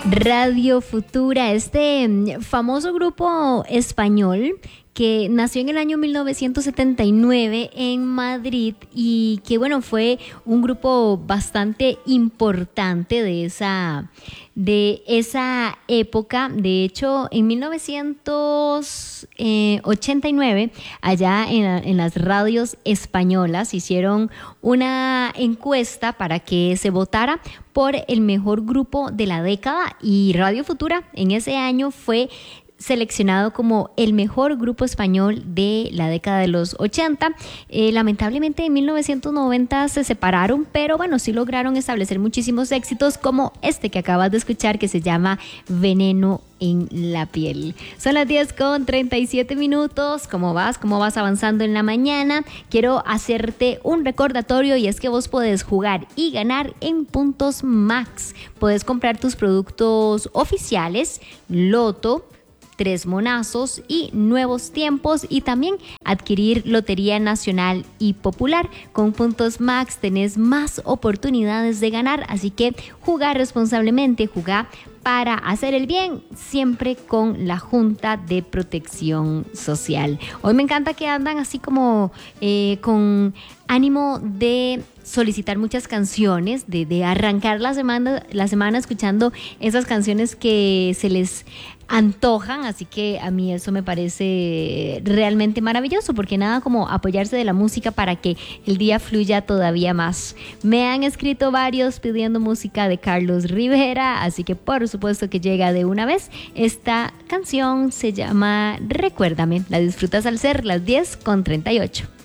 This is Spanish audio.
Radio Futura, este famoso grupo español que nació en el año 1979 en Madrid y que bueno, fue un grupo bastante importante de esa época. De hecho, en 1989, allá en las radios españolas hicieron una encuesta para que se votara por el mejor grupo de la década y Radio Futura en ese año fue seleccionado como el mejor grupo español de la década de los 80. Lamentablemente en 1990 se separaron, pero bueno, sí lograron establecer muchísimos éxitos como este que acabas de escuchar, que se llama Veneno en la piel. Son las 10:37. ¿Cómo vas? ¿Cómo vas avanzando en la mañana? Quiero hacerte un recordatorio y es que vos podés jugar y ganar en Puntos Max. Podés comprar tus productos oficiales, Loto, Tres Monazos y Nuevos Tiempos y también adquirir Lotería Nacional y Popular. Con Puntos Max tenés más oportunidades de ganar, así que juega responsablemente, juega para hacer el bien, siempre con la Junta de Protección Social. Hoy me encanta que andan así como con ánimo de solicitar muchas canciones, de arrancar la semana escuchando esas canciones que se les antojan, así que a mí eso me parece realmente maravilloso, porque nada como apoyarse de la música para que el día fluya todavía más. Me han escrito varios pidiendo música de Carlos Rivera, así que por supuesto que llega de una vez. Esta canción se llama Recuérdame, la disfrutas al ser las 10:38.